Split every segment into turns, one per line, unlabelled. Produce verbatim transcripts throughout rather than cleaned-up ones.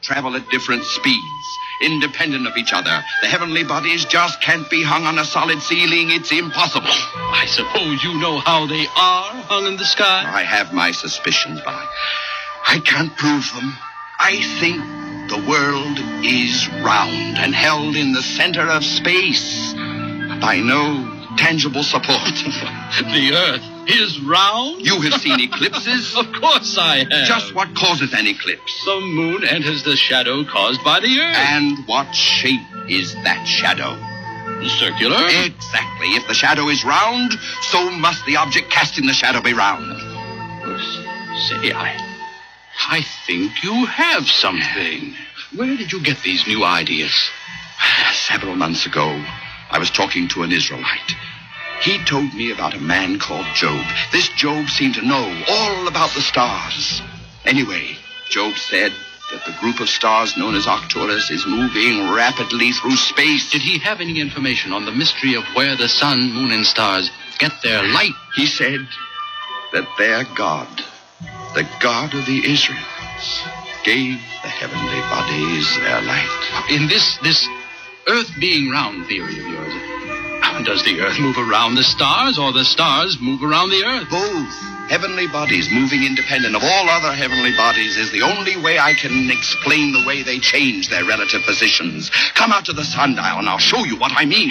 travel at different speeds, independent of each other. The heavenly bodies just can't be hung on a solid ceiling. It's impossible.
I suppose you know how they are hung in the sky?
I have my suspicions, but I, I can't prove them. I think the world is round and held in the center of space by no tangible support.
The earth is round?
You have seen eclipses?
Of course I have.
Just what causes an eclipse?
The moon enters the shadow caused by the earth.
And what shape is that shadow?
Circular?
Exactly. If the shadow is round, so must the object casting the shadow be round.
Say, I... I think you have something. Where did you get these new ideas?
Several months ago, I was talking to an Israelite. He told me about a man called Job. This Job seemed to know all about the stars. Anyway, Job said that the group of stars known as Arcturus is moving rapidly through space.
Did he have any information on the mystery of where the sun, moon, and stars get their light?
He said that their God, the God of the Israelites, gave the heavenly bodies their light.
In this, this earth being round theory of yours, does the earth move around the stars or the stars move around the earth?
Both. Heavenly bodies moving independent of all other heavenly bodies is the only way I can explain the way they change their relative positions. Come out to the sundial and I'll show you what I mean.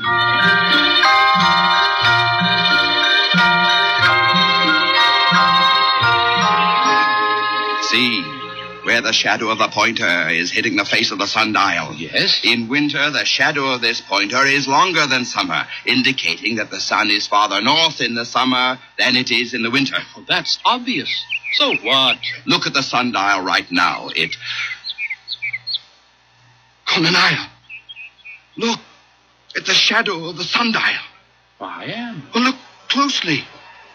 See, where the shadow of the pointer is hitting the face of the sundial.
Yes?
In winter, the shadow of this pointer is longer than summer, indicating that the sun is farther north in the summer than it is in the winter.
Well, that's obvious. So what?
Look at the sundial right now. It... Conaniah, look at the shadow of the sundial.
I am.
Well, look closely.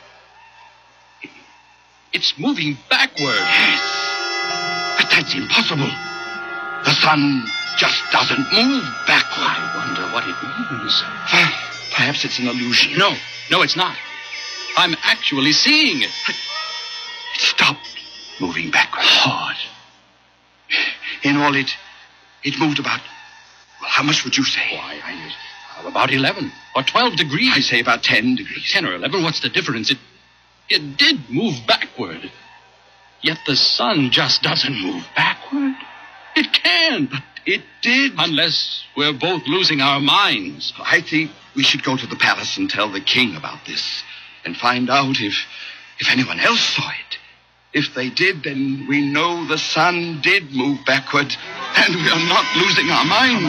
It's moving backward.
Yes. But that's impossible. The sun just doesn't move backward.
I wonder what it means.
Perhaps it's an illusion.
No, no, it's not. I'm actually seeing it.
It stopped moving backward.
Hard.
In all, it it moved about, well, how much would you say?
Why, I, I, about eleven or twelve degrees.
I say about ten degrees.
Ten or eleven, what's the difference? It, it did move backward. Yet the sun just doesn't move backward. It can.
But it did.
Unless we're both losing our minds.
I think we should go to the palace and tell the king about this and find out if, if anyone else saw it. If they did, then we know the sun did move backward and we are not losing our minds.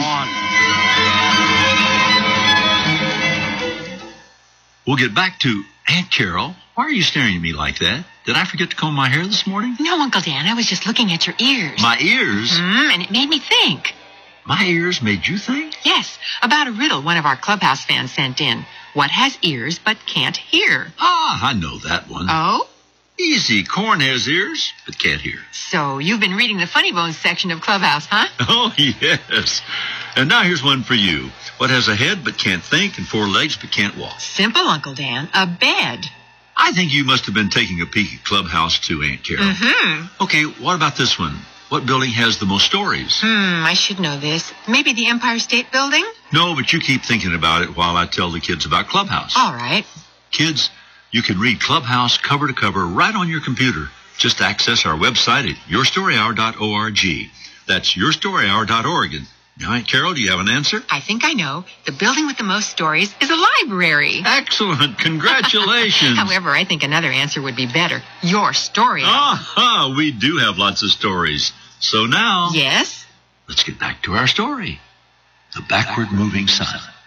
Come on.
We'll get back to Aunt Carol. Why are you staring at me like that? Did I forget to comb my hair this morning?
No, Uncle Dan. I was just looking at your ears.
My ears?
Mm, and it made me think.
My ears made you think?
Yes, about a riddle one of our clubhouse fans sent in. What has ears but can't hear?
Ah, I know that one.
Oh?
Easy. Corn has ears but can't hear.
So you've been reading the Funny Bones section of Clubhouse, huh?
Oh, yes. And now here's one for you. What has a head but can't think and four legs but can't walk?
Simple, Uncle Dan. A bed.
I think you must have been taking a peek at Clubhouse too, Aunt Carol.
Mm-hmm.
Okay, what about this one? What building has the most stories?
Hmm, I should know this. Maybe the Empire State Building?
No, but you keep thinking about it while I tell the kids about Clubhouse.
All right.
Kids, you can read Clubhouse cover to cover right on your computer. Just access our website at your story hour dot org. That's your story hour dot org. Now, Aunt Carol, do you have an answer?
I think I know. The building with the most stories is a library.
Excellent. Congratulations.
However, I think another answer would be better. Your story hour.
Aha, we do have lots of stories. So now...
Yes?
Let's get back to our story. The Backward Moving Sun.